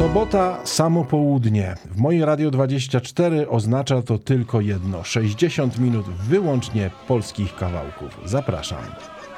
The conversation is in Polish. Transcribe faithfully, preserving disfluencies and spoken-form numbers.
Sobota, samo południe. W moim Radio dwadzieścia cztery oznacza to tylko jedno. sześćdziesiąt minut wyłącznie polskich kawałków. Zapraszam.